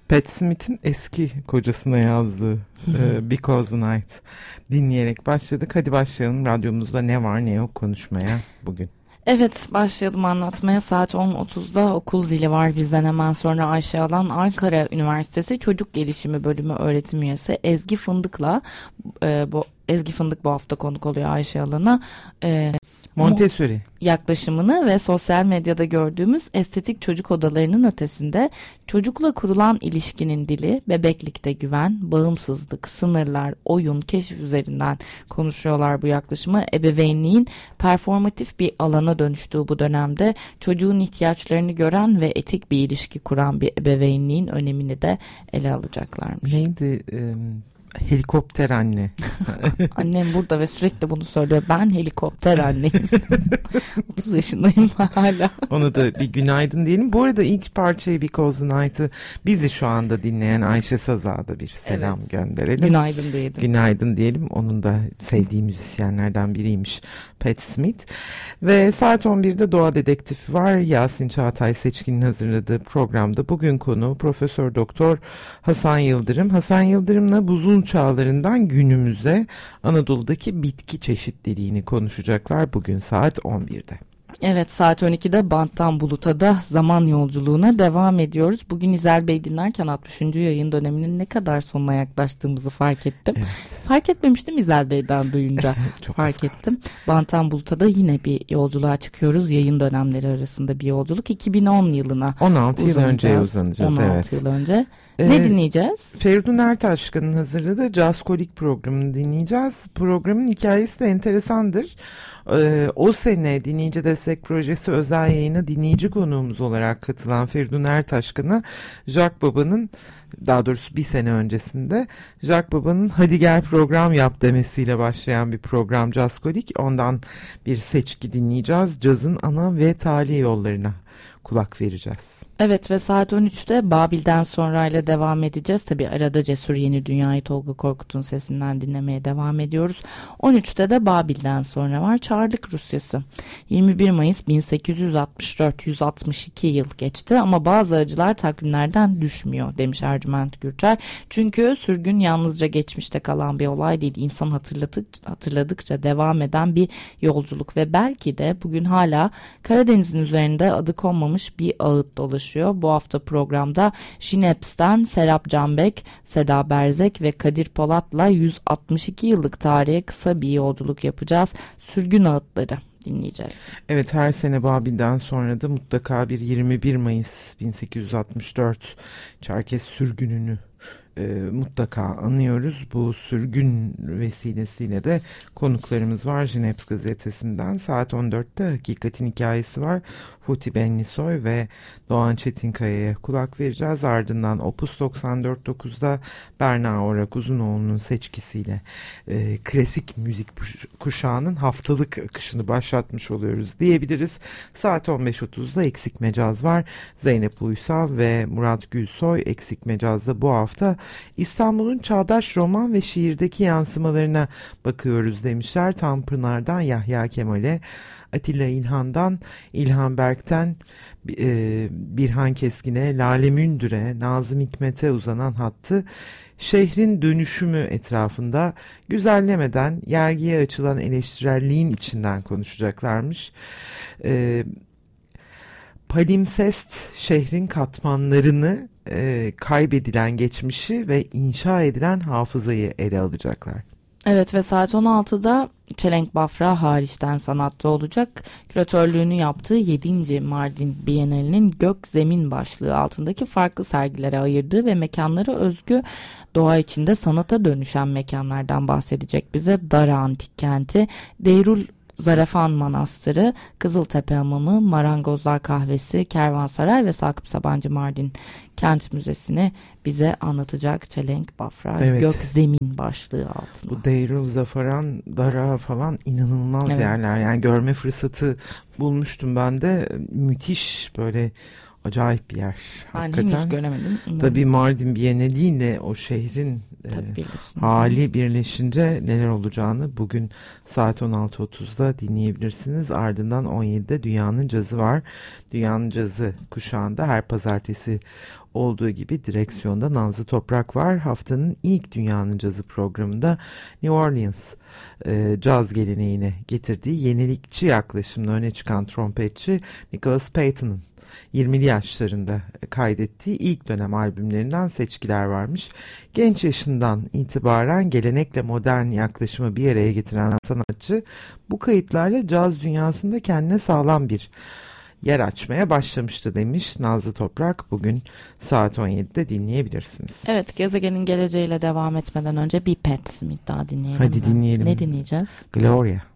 Pat Smith'in eski kocasına yazdığı Because Night dinleyerek başladık. Hadi başlayalım, radyomuzda ne var ne yok konuşmaya bugün. Evet, başlayalım anlatmaya. Saat 10.30'da okul zili var. Bizden hemen sonra Ayşe Alan, Ankara Üniversitesi Çocuk Gelişimi Bölümü öğretim üyesi Ezgi Fındık bu hafta konuk oluyor Ayşe Alan'a. Montessori yaklaşımını ve sosyal medyada gördüğümüz estetik çocuk odalarının ötesinde çocukla kurulan ilişkinin dili, bebeklikte güven, bağımsızlık, sınırlar, oyun, keşif üzerinden konuşuyorlar bu yaklaşımı. Ebeveynliğin performatif bir alana dönüştüğü bu dönemde çocuğun ihtiyaçlarını gören ve etik bir ilişki kuran bir ebeveynliğin önemini de ele alacaklarmış. Neydi? Helikopter anne. Annem burada ve sürekli bunu söylüyor. Ben helikopter anneyim. 30 yaşındayım hala. Onu da bir günaydın diyelim. Bu arada ilk parçayı Because Night'ı bizi şu anda dinleyen Ayşe Saza'ya da bir selam gönderelim. Günaydın diyelim. Günaydın diyelim. Onun da sevdiği müzisyenlerden biriymiş Pat Smith. Ve saat 11'de Doğa Dedektifi var. Yasin Çağatay Seçkin'in hazırladığı programda bugün konu Profesör Doktor Hasan Yıldırım. Hasan Yıldırım'la buzul çağlarından günümüze Anadolu'daki bitki çeşitliliğini konuşacaklar bugün saat 11'de. Evet, saat 12'de Banttan Bulut'a da zaman yolculuğuna devam ediyoruz. Bugün İzel Bey dinlerken 60. yayın döneminin ne kadar sonuna yaklaştığımızı fark ettim. Evet. Fark etmemiştim, İzel Bey'den duyunca fark ettim. Banttan Bulut'a da yine bir yolculuğa çıkıyoruz. Yayın dönemleri arasında bir yolculuk. 2010 yılına 16 yıl önceye uzanacağız. 16 yıl önce. Ne dinleyeceğiz? Feridun Ertaşkan'ın hazırladığı Jazzkolik programını dinleyeceğiz. Programın hikayesi de enteresandır. O sene Dinleyici Destek Projesi özel yayına dinleyici konuğumuz olarak katılan Feridun Ertaşkan'a Jack Baba'nın, daha doğrusu bir sene öncesinde Jack Baba'nın hadi gel program yap demesiyle başlayan bir program Jazzkolik. Ondan bir seçki dinleyeceğiz. Cazın ana ve tali yollarına kulak vereceğiz. Evet ve saat 13'te Babil'den sonra ile devam edeceğiz. Tabi arada Cesur Yeni Dünya'yı Tolga Korkut'un sesinden dinlemeye devam ediyoruz. 13'te de Babil'den sonra var. Çarlık Rusyası. 21 Mayıs 1864, 162 yıl geçti ama bazı acılar takvimlerden düşmüyor demiş Ercüment Gürçay. Çünkü sürgün yalnızca geçmişte kalan bir olay değil. İnsan hatırladıkça devam eden bir yolculuk ve belki de bugün hala Karadeniz'in üzerinde adı konmamış bir ağıt dolaşıyor. Bu hafta programda Jineps'ten Serap Canbek, Seda Berzek ve Kadir Polat'la 162 yıllık tarihe kısa bir yolculuk yapacağız. Sürgün ağıtları dinleyeceğiz. Evet, her sene Babil'den sonra da mutlaka bir 21 Mayıs 1864 Çerkes sürgününü mutlaka anıyoruz. Bu sürgün vesilesiyle de konuklarımız var. Jineps gazetesinden saat 14'te Hakikatin Hikayesi var. Futi Benlisoy ve Doğan Çetinkaya'ya kulak vereceğiz. Ardından Opus 94.9'da Berna Orak Uzunoğlu'nun seçkisiyle klasik müzik kuşağının haftalık akışını başlatmış oluyoruz diyebiliriz. Saat 15.30'da Eksik Mecaz var. Zeynep Uysal ve Murat Gülsoy Eksik Mecaz'da bu hafta İstanbul'un çağdaş roman ve şiirdeki yansımalarına bakıyoruz demişler. Tanpınar'dan Yahya Kemal'e, Atilla İlhan'dan İlhan Berk'ten Birhan Keskin'e, Lale Mündür'e, Nazım Hikmet'e uzanan hattı şehrin dönüşümü etrafında güzellemeden yergiye açılan eleştirelliğin içinden konuşacaklarmış. Palimpsest şehrin katmanlarını, kaybedilen geçmişi ve inşa edilen hafızayı ele alacaklar. Evet ve saat 16'da Çelenk Bafra hariçten sanatta olacak. Küratörlüğünü yaptığı 7. Mardin Bienalinin Gök Zemin başlığı altındaki farklı sergilere ayırdığı ve mekanlara özgü doğa içinde sanata dönüşen mekanlardan bahsedecek bize. Dara Antik Kenti, Deyrul Zarafan Manastırı, Kızıltepe Hamamı, Marangozlar Kahvesi, Kervansaray ve Sakıp Sabancı Mardin Kent Müzesi'ni bize anlatacak Çelenk Bafra. Evet. Gök Zemin başlığı altında. Bu Deyrul Zafaran, Dara falan inanılmaz yerler. Yani görme fırsatı bulmuştum ben de. Müthiş böyle acayip bir yer. Ben henüz göremedim. Tabii Mardin Bienali'yle o şehrin hali birleşince neler olacağını bugün saat 16.30'da dinleyebilirsiniz. Ardından 17'de Dünyanın Cazı var. Dünyanın Cazı kuşağında her pazartesi olduğu gibi direksiyonda Nazlı Toprak var. Haftanın ilk Dünyanın Cazı programında New Orleans caz geleneğine getirdiği yenilikçi yaklaşımla öne çıkan trompetçi Nicholas Payton'ın 20'li yaşlarında kaydettiği ilk dönem albümlerinden seçkiler varmış. Genç yaşından itibaren gelenekle modern yaklaşımı bir araya getiren sanatçı bu kayıtlarla caz dünyasında kendine sağlam bir yer açmaya başlamıştı demiş Nazlı Toprak. Bugün saat 17'de dinleyebilirsiniz. Evet, gezegenin geleceğiyle devam etmeden önce bir Pat Smith daha dinleyelim. Hadi dinleyelim. Ne dinleyeceğiz? Gloria.